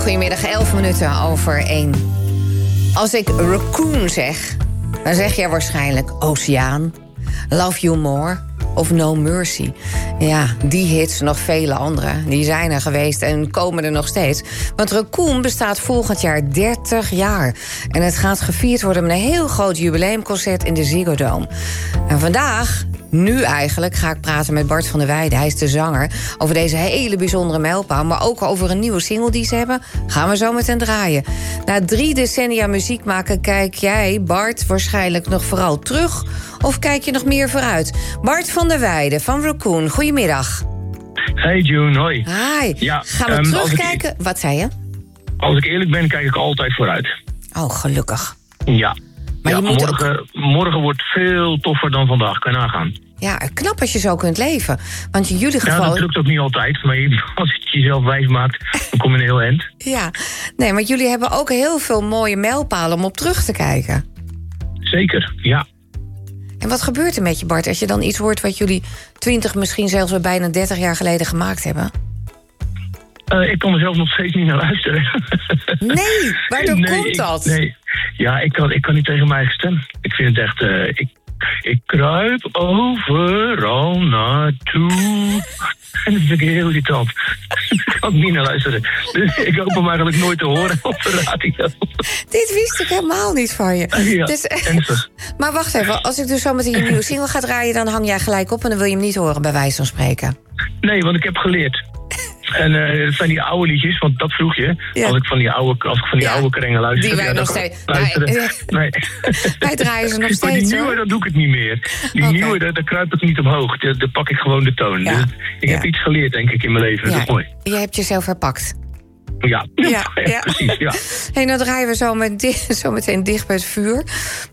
Goedemiddag, 11 minuten over 1. Als ik Raccoon zeg, dan zeg jij waarschijnlijk Oceaan, Love You More of No Mercy. Ja, die hits, nog vele andere, die zijn er geweest en komen er nog steeds. Want Raccoon bestaat volgend jaar 30 jaar. En het gaat gevierd worden met een heel groot jubileumconcert in de Ziggo Dome. En vandaag, nu eigenlijk, ga ik praten met Bart van der Weijden. Hij is de zanger, over deze hele bijzondere mijlpaal, maar ook over een nieuwe single die ze hebben. Gaan we zo met hen draaien. Na 3 decennia muziek maken, kijk jij, Bart, waarschijnlijk nog vooral terug, of kijk je nog meer vooruit? Bart van der Weijden van Raccoon, goedemiddag. Hey June, hoi. Hi. Ja, gaan we terugkijken? Wat zei je? Als ik eerlijk ben, kijk ik altijd vooruit. Oh, gelukkig. Ja. Maar je moet morgen wordt veel toffer dan vandaag, kan je nagaan. Ja, knap als je zo kunt leven. Want in jullie geval... Ja, dat lukt ook niet altijd, maar als je het jezelf wijs maakt, dan kom je een heel eind. Ja, nee, maar jullie hebben ook heel veel mooie mijlpalen om op terug te kijken. Zeker, ja. En wat gebeurt er met je, Bart, als je dan iets hoort wat jullie 20, misschien zelfs wel bijna 30 jaar geleden gemaakt hebben? Ik kan er zelf nog steeds niet naar luisteren. Nee, waardoor komt dat? Ja, ik kan niet tegen mijn eigen stem. Ik vind het echt... Ik kruip overal naartoe. En dat vind ik heel irritant. Daar kan ik niet naar luisteren. Dus ik hoop hem eigenlijk nooit te horen op de radio. Dit wist ik helemaal niet van je. Ja, dus, ernstig. Maar wacht even, als ik dus zo meteen een nieuwe single ga draaien, dan hang jij gelijk op en dan wil je hem niet horen, bij wijze van spreken. Nee, want ik heb geleerd. En het zijn die oude liedjes, want dat vroeg je. Ja. Als ik van die oude krengen luister. Die wij nog steeds... Nee. Wij draaien ze nog steeds, maar die nieuwe, dat doe ik het niet meer. Die nieuwe, daar kruip ik niet omhoog. Daar pak ik gewoon de toon. Ja. Dus ik heb iets geleerd, denk ik, in mijn leven. Dat is mooi. Je hebt jezelf herpakt. Ja. Precies, ja. Hey, nou draaien we zo meteen dicht bij het vuur.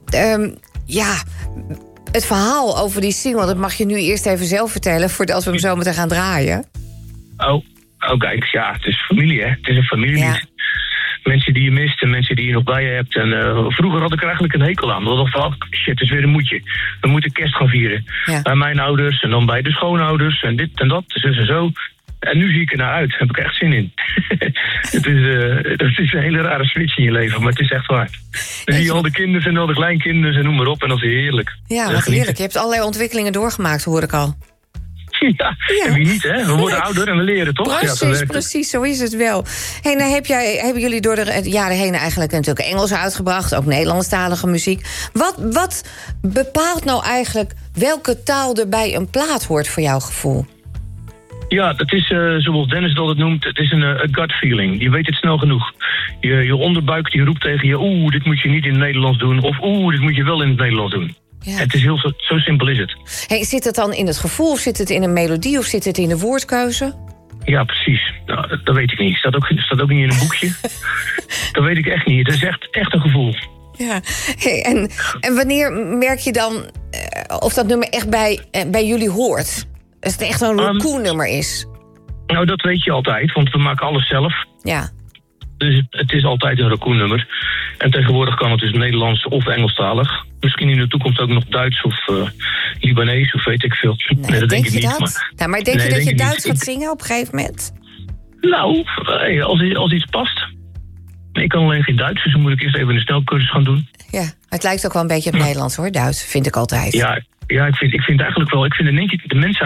Het verhaal over die single, dat mag je nu eerst even zelf vertellen, voordat we hem zo meteen gaan draaien. Oh, kijk, ja, het is familie, hè. Het is een familie. Ja. Mensen die je mist en mensen die je nog bij je hebt. En vroeger had ik er eigenlijk een hekel aan. Dat van, shit, het is weer een moedje. We moeten kerst gaan vieren. Ja. Bij mijn ouders en dan bij de schoonouders en dit en dat, zus en zo. En nu zie ik er naar uit. Daar heb ik echt zin in. Het is een hele rare switch in je leven, maar het is echt waar. Dan zie je al de kinderen en al de kleinkinderen en noem maar op. En dat is heerlijk. Ja, wat heerlijk. Je hebt allerlei ontwikkelingen doorgemaakt, hoor ik al. Ja, en wie niet, hè? We worden ouder en we leren, toch? Precies, zo is het wel. Hey, nou hebben jullie door de jaren heen eigenlijk natuurlijk Engels uitgebracht, ook Nederlandstalige muziek. Wat bepaalt nou eigenlijk welke taal er bij een plaat hoort voor jouw gevoel? Ja, dat is, zoals Dennis het altijd noemt, het is een gut feeling. Je weet het snel genoeg. Je onderbuik die roept tegen je, dit moet je niet in het Nederlands doen. Of dit moet je wel in het Nederlands doen. Ja. Het is zo simpel is het. Hey, zit het dan in het gevoel, of zit het in een melodie, of zit het in de woordkeuze? Ja, precies. Nou, dat weet ik niet. Staat ook niet in een boekje. Dat weet ik echt niet. Het is echt een gevoel. Ja. Hey, en wanneer merk je dan of dat nummer echt bij jullie hoort? Als het echt een Raccoon-nummer is? Nou, dat weet je altijd, want we maken alles zelf. Ja. Dus het is altijd een Raccoon-nummer. En tegenwoordig kan het dus Nederlands of Engelstalig. Misschien in de toekomst ook nog Duits of Libanees of weet ik veel. Nee, dat denk ik niet. Maar denk je dat je Duits gaat zingen op een gegeven moment? Nou, als iets past. Ik kan alleen geen Duits, dus dan moet ik eerst even een snelcursus gaan doen. Ja, het lijkt ook wel een beetje op Nederlands, hoor, Duits, vind ik altijd. Ja, ik vind eigenlijk wel. Ik vind de mensen